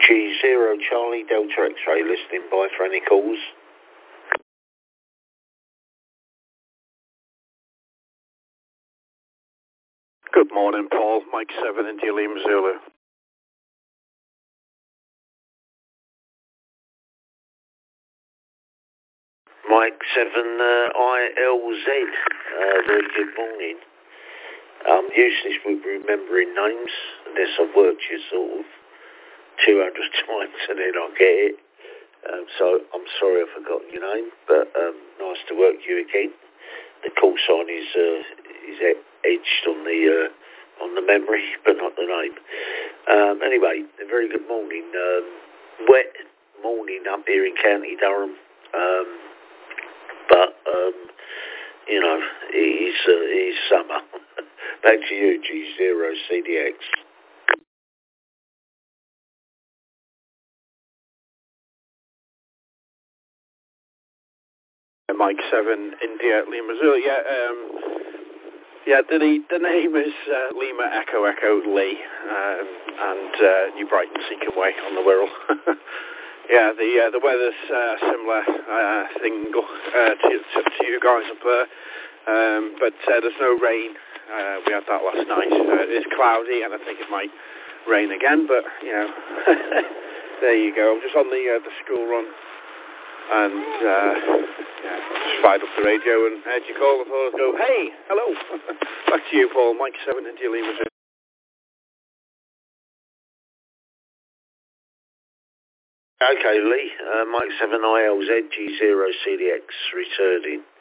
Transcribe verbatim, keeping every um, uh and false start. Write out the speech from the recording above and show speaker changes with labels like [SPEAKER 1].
[SPEAKER 1] G zero Charlie Delta X-ray, listening by for any calls.
[SPEAKER 2] Good morning, Paul. Mike seven India Lima Zulu.
[SPEAKER 1] Mike seven uh, I L Z, uh, very good morning. I'm useless with remembering names, unless I've worked you sort of two hundred times and then I get it. Um, so I'm sorry I've forgotten your name, but um, nice to work you again. The call sign is uh, is edged on the uh, on the memory, but not the name. Um, anyway, a very good morning. Um, wet morning up here in County Durham, um, but um, you know it is uh, it is summer. Back to you, G zero C D X.
[SPEAKER 2] Mike seven India Lima Zulu. Yeah, um, yeah. The the name is uh, Lima Echo Echo Lee, um, and uh, New Brighton Seacombe Way on the Wirral. Yeah, the uh, the weather's uh, similar uh, thing uh, to, to to you guys up there, um, but uh, there's no rain. Uh, we had that last night. Uh, it's cloudy, and I think it might rain again. But you know, there you go. I'm just on the uh, the school run, and uh, yeah, just fired up the radio and heard you call. I thought I'd go, hey, hello, back to you, Paul. Mike seven India Lima.
[SPEAKER 1] Okay, Lee. Uh, Mike seven I L Z G zero C D X returning.